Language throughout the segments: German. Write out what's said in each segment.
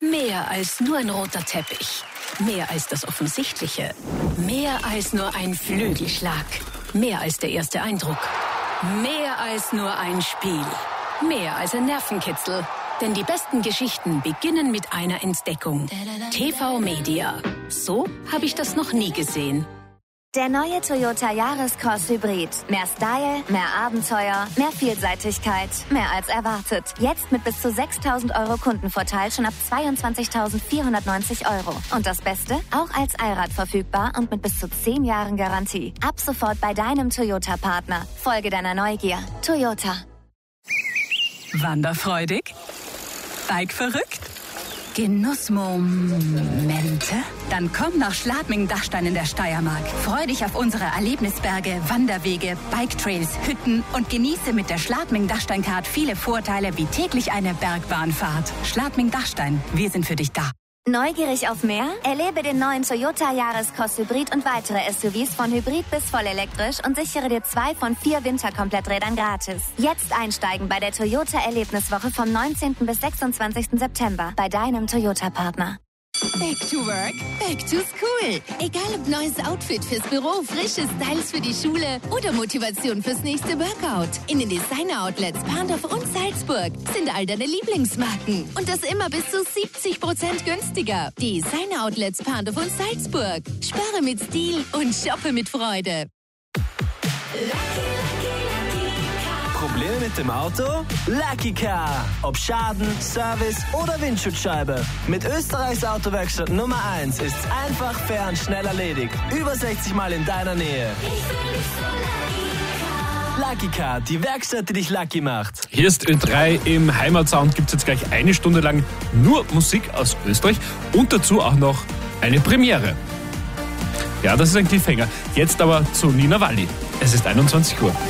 Mehr als nur ein roter Teppich. Mehr als das Offensichtliche. Mehr als nur ein Flügelschlag. Mehr als der erste Eindruck. Mehr als nur ein Spiel. Mehr als ein Nervenkitzel. Denn die besten Geschichten beginnen mit einer Entdeckung. TV Media. So habe ich das noch nie gesehen. Der neue Toyota Yaris Cross Hybrid. Mehr Style, mehr Abenteuer, mehr Vielseitigkeit, mehr als erwartet. Jetzt mit bis zu 6.000 € Kundenvorteil schon ab 22.490 €. Und das Beste? Auch als Allrad verfügbar und mit bis zu 10 Jahren Garantie. Ab sofort bei deinem Toyota-Partner. Folge deiner Neugier. Toyota. Wanderfreudig? Bike-verrückt? Genussmomente? Dann komm nach Schladming-Dachstein in der Steiermark. Freu dich auf unsere Erlebnisberge, Wanderwege, Bike-Trails, Hütten und genieße mit der Schladming-Dachstein-Card viele Vorteile wie täglich eine Bergbahnfahrt. Schladming-Dachstein, wir sind für dich da. Neugierig auf mehr? Erlebe den neuen Toyota Yaris Cross Hybrid und weitere SUVs von Hybrid bis vollelektrisch und sichere dir 2 von 4 Winterkompletträdern gratis. Jetzt einsteigen bei der Toyota Erlebniswoche vom 19. bis 26. September bei deinem Toyota-Partner. Back to work, back to school. Egal ob neues Outfit fürs Büro, frische Styles für die Schule oder Motivation fürs nächste Workout. In den Designer-Outlets Parndorf und Salzburg sind all deine Lieblingsmarken. Und das immer bis zu 70% günstiger. Designer-Outlets Parndorf und Salzburg. Spare mit Stil und shoppe mit Freude. Probleme mit dem Auto? Lucky Car. Ob Schaden, Service oder Windschutzscheibe. Mit Österreichs Autowerkstatt Nummer 1 ist's einfach, fair und schnell erledigt. Über 60 Mal in deiner Nähe. Lucky Car, die Werkstatt, die dich lucky macht. Hier ist Ö3 im Heimatsound. Gibt es jetzt gleich 1 Stunde lang nur Musik aus Österreich und dazu auch noch eine Premiere. Ja, das ist ein Cliffhanger. Jetzt aber zu Nina Walli. Es ist 21 Uhr.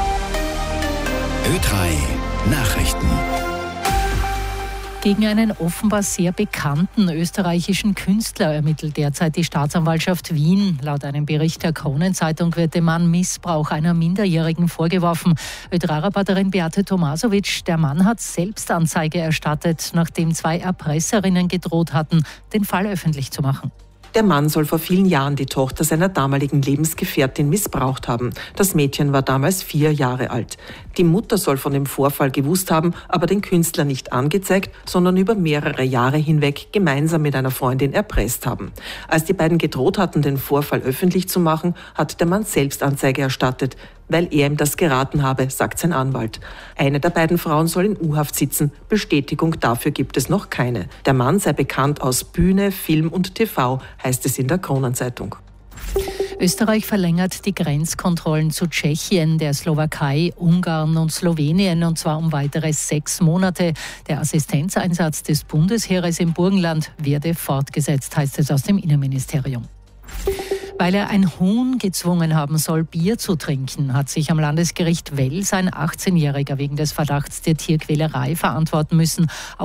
Ö3 Nachrichten. Gegen einen offenbar sehr bekannten österreichischen Künstler ermittelt derzeit die Staatsanwaltschaft Wien. Laut einem Bericht der Kronenzeitung wird dem Mann Missbrauch einer Minderjährigen vorgeworfen. Ö3-Reporterin Beate Tomasovic, der Mann hat Selbstanzeige erstattet, nachdem 2 Erpresserinnen gedroht hatten, den Fall öffentlich zu machen. Der Mann soll vor vielen Jahren die Tochter seiner damaligen Lebensgefährtin missbraucht haben. Das Mädchen war damals 4 Jahre alt. Die Mutter soll von dem Vorfall gewusst haben, aber den Künstler nicht angezeigt, sondern über mehrere Jahre hinweg gemeinsam mit einer Freundin erpresst haben. Als die beiden gedroht hatten, den Vorfall öffentlich zu machen, hat der Mann Selbstanzeige erstattet, weil er ihm das geraten habe, sagt sein Anwalt. Eine der beiden Frauen soll in U-Haft sitzen. Bestätigung dafür gibt es noch keine. Der Mann sei bekannt aus Bühne, Film und TV, heißt es in der Kronenzeitung. Österreich verlängert die Grenzkontrollen zu Tschechien, der Slowakei, Ungarn und Slowenien, und zwar um weitere 6 Monate. Der Assistenzeinsatz des Bundesheeres im Burgenland werde fortgesetzt, heißt es aus dem Innenministerium. Weil er ein Huhn gezwungen haben soll, Bier zu trinken, hat sich am Landesgericht Wels ein 18-Jähriger wegen des Verdachts der Tierquälerei verantworten müssen.